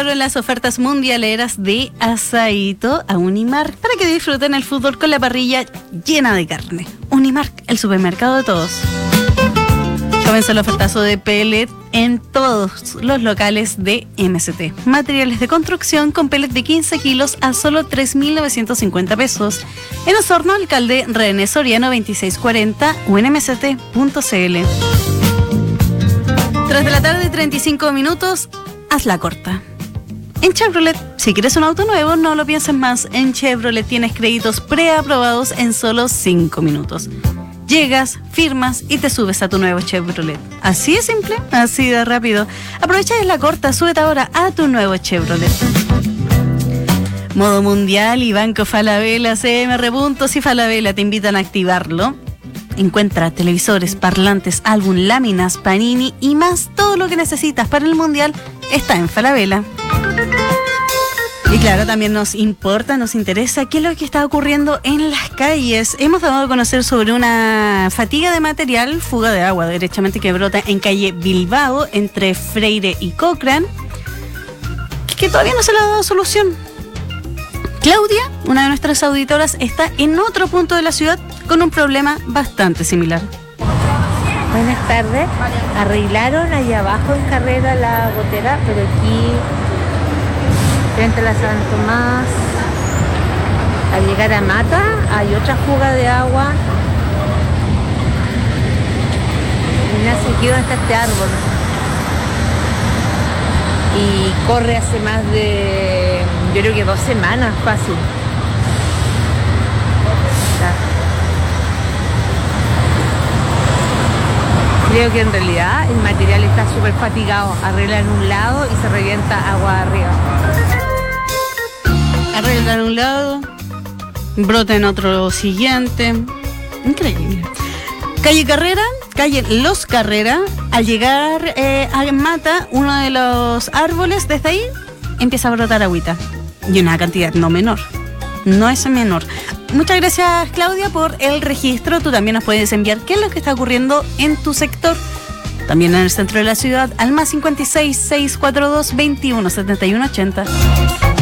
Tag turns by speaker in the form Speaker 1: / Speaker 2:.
Speaker 1: ahorro en las ofertas mundialeras de Asaíto a Unimark para que disfruten el fútbol con la parrilla llena de carne. Unimark, el supermercado de todos. Comenzó el ofertazo de pellet en todos los locales de MST. Materiales de construcción con pellet de 15 kilos a solo 3.950 pesos. En Osorno, alcalde René Soriano 2640 o en mst.cl. 3 de la tarde, 35 minutos, haz la corta. En Chevrolet, si quieres un auto nuevo, no lo pienses más. En Chevrolet tienes créditos preaprobados en solo 5 minutos. Llegas, firmas y te subes a tu nuevo Chevrolet. Así de simple, así de rápido. Aprovecha la corta, súbete ahora a tu nuevo Chevrolet. Modo Mundial y Banco Falabella, CMR Puntos y Falabella te invitan a activarlo. Encuentra televisores, parlantes, álbum, láminas, Panini y más. Todo lo que necesitas para el Mundial está en Falabella. Y claro, también nos interesa qué es lo que está ocurriendo en las calles. Hemos dado a conocer sobre una fatiga de material, fuga de agua, derechamente que brota en calle Bilbao, entre Freire y Cochrane, que todavía no se le ha dado solución. Claudia, una de nuestras auditoras, está en otro punto de la ciudad con un problema bastante similar.
Speaker 2: Buenas tardes. Arreglaron allá abajo en Carrera la gotera, pero aquí frente a la San Tomás, al llegar a Mata, hay otra fuga de agua. Mira, se quedó hasta este árbol. Y corre hace más de, yo creo que 2 semanas, fácil. Creo que en realidad el material está súper fatigado. Arreglan un lado y se revienta agua arriba.
Speaker 1: Arreglan un lado, brota en otro siguiente. Increíble. Calle Carrera, calle Los Carrera, al llegar a Mata, uno de los árboles, desde ahí empieza a brotar agüita. Y una cantidad no menor. No es menor. Muchas gracias, Claudia, por el registro. Tú también nos puedes enviar qué es lo que está ocurriendo en tu sector. También en el centro de la ciudad, al +56 642 21 71 80.